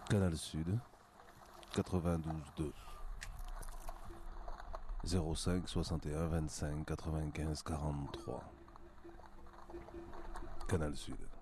Canal Sud, 92.2, 05 61 25 95 43. Canal Sud.